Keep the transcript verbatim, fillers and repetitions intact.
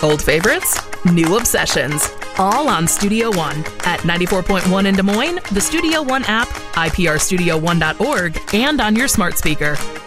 Old favorites, new obsessions. All on Studio One at ninety-four point one in Des Moines, the Studio One app, I P R studio one dot org, and on your smart speaker.